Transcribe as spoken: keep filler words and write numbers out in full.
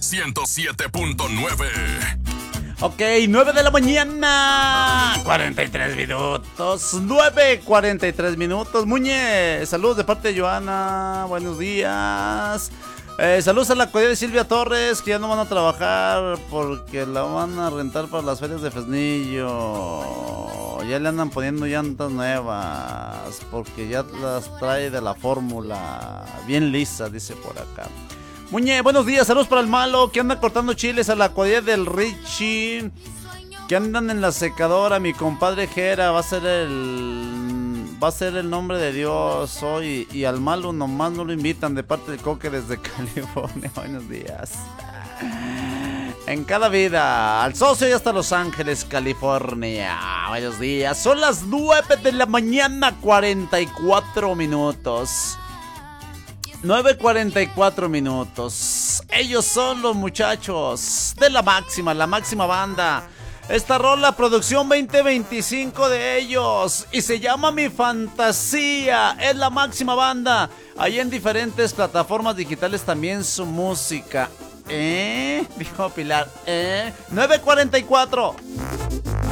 ciento siete punto nueve. Ok, nueve de la mañana, cuarenta y tres minutos, nueve cuarenta y tres minutos. Muñe, saludos de parte de Joana, buenos días. Eh, saludos a la cuadrilla de Silvia Torres, que ya no van a trabajar porque la van a rentar para las ferias de Fresnillo. Ya le andan poniendo llantas nuevas porque ya las trae de la fórmula. Bien lisa, dice por acá. Muñe, buenos días, saludos para el malo que anda cortando chiles, a la cuadrilla del Richie, que andan en la secadora. Mi compadre Jera va a ser el va a ser el nombre de Dios hoy, y al malo nomás no lo invitan, de parte del Coque desde California. Buenos días. En cada vida, al socio y hasta Los Ángeles, California. Buenos días, son las nueve de la mañana, cuarenta y cuatro minutos. nueve cuarenta y cuatro minutos. Ellos son los muchachos de La Máxima, La Máxima Banda. Esta rola, producción veinte veinticinco de ellos, y se llama Mi Fantasía. Es La Máxima Banda. Ahí en diferentes plataformas digitales también su música. ¿Eh? Dijo Pilar. ¿Eh? nueve cuarenta y cuatro.